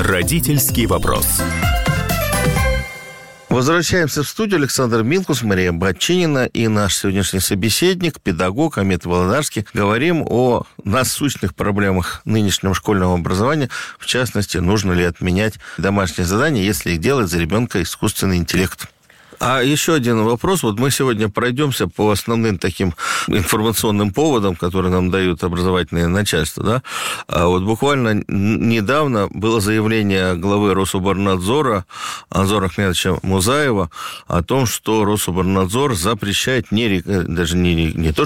Родительский вопрос. Возвращаемся в студию. Александр Милкус, Мария Бачинина и наш сегодняшний собеседник, педагог Амет Володарский. Говорим о насущных проблемах нынешнего школьного образования. В частности, нужно ли отменять домашние задания, если их делает за ребенка искусственный интеллект. А еще один вопрос. Вот мы сегодня пройдемся по основным таким информационным поводам, которые нам дают образовательное начальство, да? А вот буквально недавно было заявление главы Рособорнадзора Анзора Ахмедовича Музаева о том, что Рособорнадзор запрещает не то